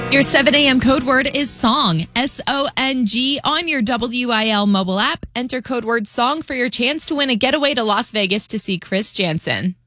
Your 7 a.m. code word is song, S-O-N-G, on your WIL mobile app. Enter code word song for your chance to win a getaway to Las Vegas to see Chris Jansen.